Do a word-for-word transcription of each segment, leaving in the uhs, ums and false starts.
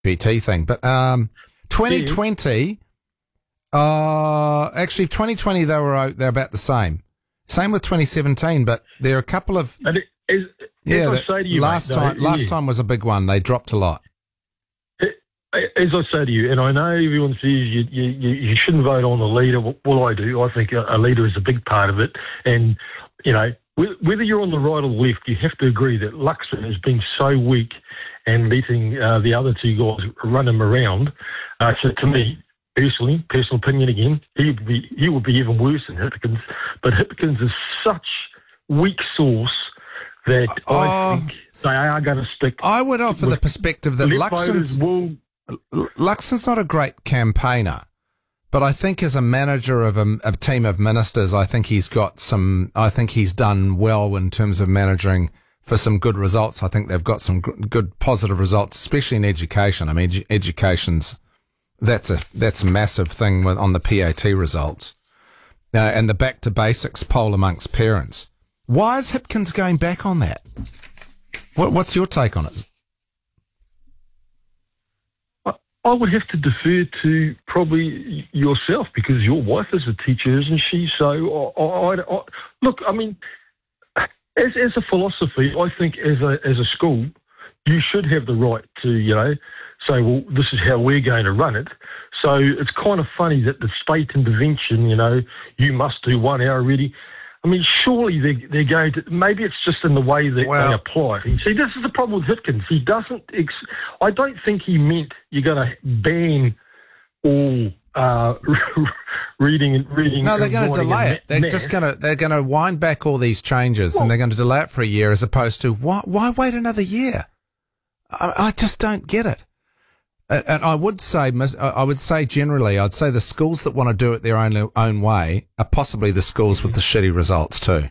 P T thing. But um, twenty twenty, uh, actually twenty twenty they were out- they're about the same. Same with twenty seventeen, but there are a couple of And it, as, yeah. as I that- say to you, last mate, time, though, last yeah. time was a big one. They dropped a lot. As I say to you, and I know everyone says you, you, you you shouldn't vote on the leader. Well, I do. I think a, a leader is a big part of it. And, you know, whether you're on the right or the left, you have to agree that Luxon has been so weak and letting uh, the other two guys run him around. Uh, so to me, personally, personal opinion again, he would be, he would be even worse than Hipkins. But Hipkins is such weak sauce that Oh. I think they are going to stick. I would offer the with perspective that left Luxon's voters will. Luxon's not a great campaigner, but I think as a manager of a, a team of ministers, I think he's got some, I think he's done well in terms of managing for some good results. I think they've got some good, good positive results, especially in education. I mean, edu- education's, that's a, that's a massive thing with, on the P A T results. Uh, and the back to basics poll amongst parents. Why is Hipkins going back on that? What, what's your take on it? I would have to defer to probably yourself because your wife is a teacher, isn't she? So, I, I, I, look, I mean, as as a philosophy, I think as a as a school, you should have the right to, you know, say, well, this is how we're going to run it. So it's kind of funny that the state intervention, you know, you must do one hour already. I mean, surely they're, they're going to, maybe it's just in the way that Well- they apply it. And see, this is the problem with Hipkins. He doesn't, ex- I don't think he meant you're going to ban all uh, reading and reading. No, they're and going to writing delay and it. They're math. just going to they're going to wind back all these changes, and they're going to delay it for a year, as opposed to why why wait another year? I, I just don't get it. And and I would say, mis- I would say generally, I'd say the schools that want to do it their own own way are possibly the schools with the shitty results too.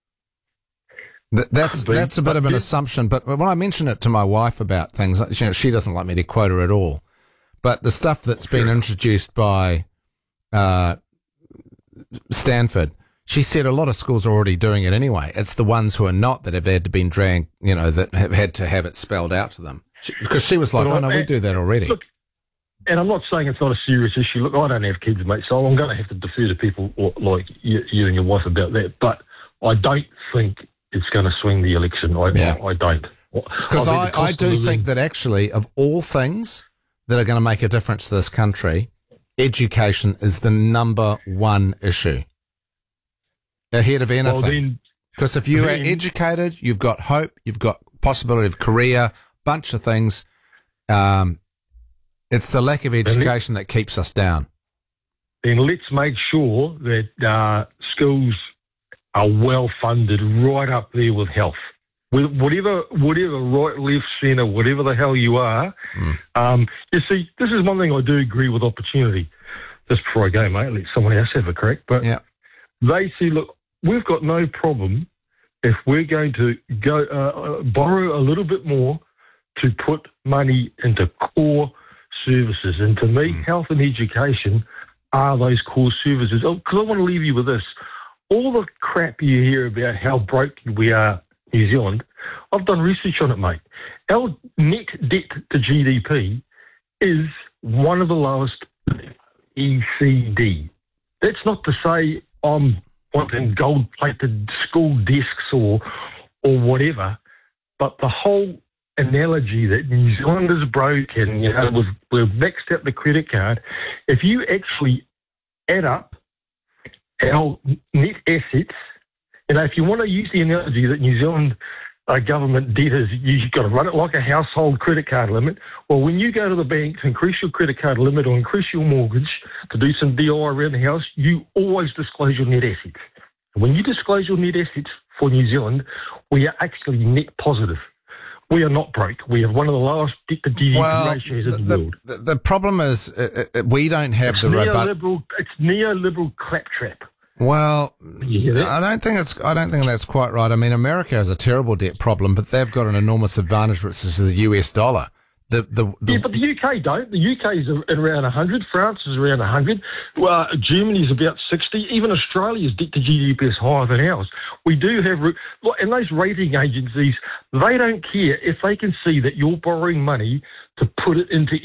Th- That's Could be, that's a bit but of an it- assumption, but when I mention it to my wife about things, you know, she doesn't like me to quote her at all. But the stuff that's been introduced by uh, Stanford, she said a lot of schools are already doing it anyway. It's the ones who are not that have had to been dragged, you know, that have had to have it spelled out to them. She, because she was like, But oh no, I- we do that already. Look, and I'm not saying it's not a serious issue. Look, I don't have kids, mate, so I'm going to have to defer to people like you, you and your wife about that. But I don't think it's going to swing the election. I, Yeah. I, I don't. Because think I, the cost I of do living- think that actually, of all things that are going to make a difference to this country, education is the number one issue. Ahead of Well, anything. then, Because if you are then- educated, you've got hope, you've got possibility of career, bunch of things. Um, it's the lack of education that keeps us down. then let's make sure that uh, schools are well funded right up there with health. With whatever, whatever right, left, centre, whatever the hell you are. Mm. Um, you see, this is one thing I do agree with opportunity. Just before I go, mate, let someone else have a crack. But Yeah. they say, look, we've got no problem if we're going to go uh, uh, borrow a little bit more to put money into core services. And to me, Mm. health and education are those core services. Because I want to leave you with this. All the crap you hear about how broke we are, New Zealand, I've done research on it, mate. Our net debt to G D P is one of the lowest E C D. That's not to say I'm wanting gold-plated school desks or or whatever, but the whole analogy that New Zealand is broke and, you know, we've, we've maxed out the credit card, if you actually add up our net assets, you know, if you want to use the analogy that New Zealand uh, government debt is, you've got to run it like a household credit card limit. Well, when you go to the bank to increase your credit card limit or increase your mortgage to do some D I Y around the house, you always disclose your net assets. And when you disclose your net assets for New Zealand, we are actually net positive. We are not broke. We have one of the lowest debt to G D P Well, ratios in the, the, world. the, the problem is uh, uh, we don't have It's the robust. neoliberal. It's neoliberal claptrap. Well, You hear that? I don't think it's. I don't think that's quite right. I mean, America has a terrible debt problem, but they've got an enormous advantage, which is the U S dollar. The, the, the, yeah, but the U K don't. The U K is at around one hundred. France is around one hundred. Well, Germany is about sixty. Even Australia's debt to G D P is higher than ours. We do have, and those rating agencies, they don't care if they can see that you're borrowing money to put it into